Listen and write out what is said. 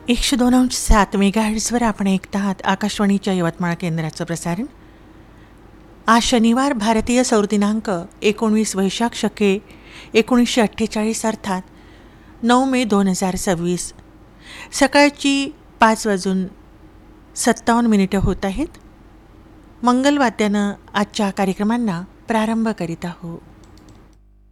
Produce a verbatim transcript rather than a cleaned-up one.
एकशे दोन अंश सात मेगाहर्ट्झवर आपण ऐकत आहात आकाशवाणीच्या यवतमाळ केंद्राचं प्रसारण. आज शनिवार, भारतीय सौर दिनांक एकोणवीस वैशाख शके एकोणीसशे अठ्ठेचाळीस अर्थात नऊ मे दोन हजार सव्वीस. सकाळची पाच वाजून सत्तावन्न मिनिटं होत आहेत. मंगलवाद्यानं आजच्या कार्यक्रमांना प्रारंभ करीत आहोत.